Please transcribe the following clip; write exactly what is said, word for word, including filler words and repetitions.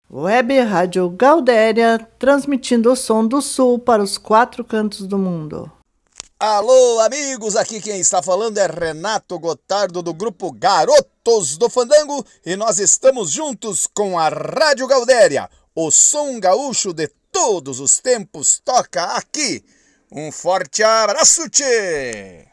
Web Rádio Gaudéria, transmitindo o som do sul para os quatro cantos do mundo. Alô, amigos, aqui quem está falando é Renato Gotardo do grupo Garotos do Fandango e nós estamos juntos com a Rádio Gaudéria. O som gaúcho de todos os tempos toca aqui. Um forte abraço, tchê!